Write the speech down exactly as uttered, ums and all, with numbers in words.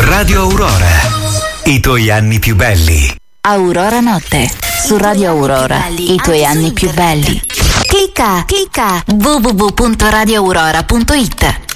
Radio Aurora. I tuoi anni più belli. Aurora Notte. Su Radio Aurora. I tuoi anni più belli. Clicca, clicca. w w w punto radio aurora punto it.